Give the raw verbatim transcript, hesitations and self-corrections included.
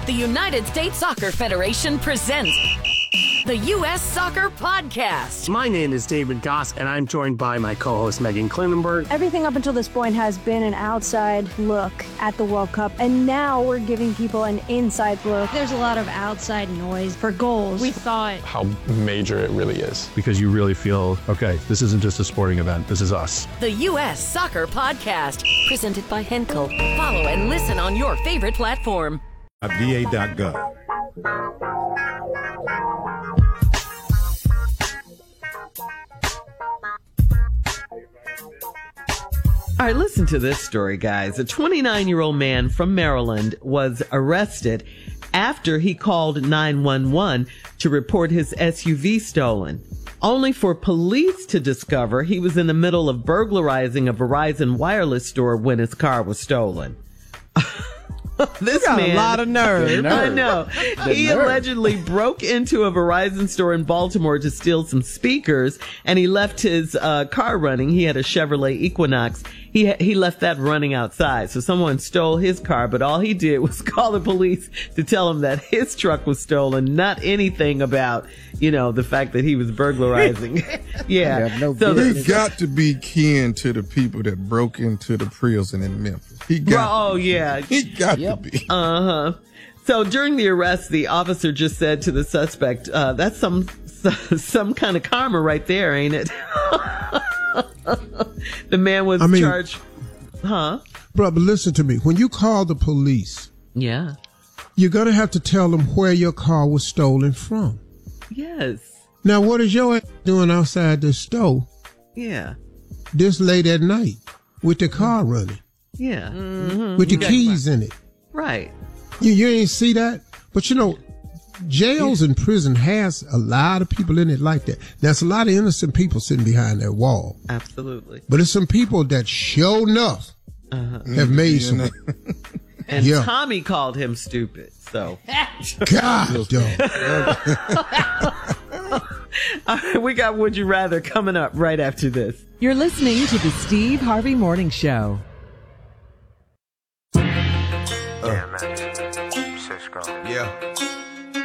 The United States Soccer Federation presents the U S Soccer Podcast. My name is David Goss, and I'm joined by my co-host Megan Klinenberg. Everything up until this point has been an outside look at the World Cup, and now we're giving people an inside look. There's a lot of outside noise for goals. We saw it. How major it really is. Because you really feel, okay, this isn't just a sporting event, this is us. The U S Soccer Podcast, presented by Henkel. Follow and listen on your favorite platform. V A dot gov. All right, listen to this story, guys. A twenty-nine-year-old man from Maryland was arrested after he called nine one one to report his S U V stolen, only for police to discover he was in the middle of burglarizing a Verizon wireless store when his car was stolen. This got man, a lot of nerve. I know. He nerve. allegedly broke into a Verizon store in Baltimore to steal some speakers, and he left his uh, car running. He had a Chevrolet Equinox. He he left that running outside. So someone stole his car, but all he did was call the police to tell him that his truck was stolen, not anything about, you know, the fact that he was burglarizing. Yeah. Yeah, no so business. He got to be kin to the people that broke into the prison in Memphis. He got. Oh yeah. He got Yep. to be. Uh huh. So during the arrest, the officer just said to the suspect, uh, "That's some some kind of karma right there, ain't it?" The man was I mean, charged. Huh? Brother, listen to me. When you call the police, Yeah. you're going to have to tell them where your car was stolen from. Yes. Now, what is your ass doing outside the store Yeah. this late at night with the car running, Yeah. Mm-hmm. with the Yeah. keys in it? Right. You, you ain't see that? But, you know, jails and prison has a lot of people in it like that. There's a lot of innocent people sitting behind that wall. Absolutely. But it's some people that sure enough Uh-huh. have made some. And Yeah. Tommy called him stupid. So. God, dog. All right, we got Would You Rather coming up right after this. You're listening to the Steve Harvey Morning Show. Yeah, man. Cisco. Yeah.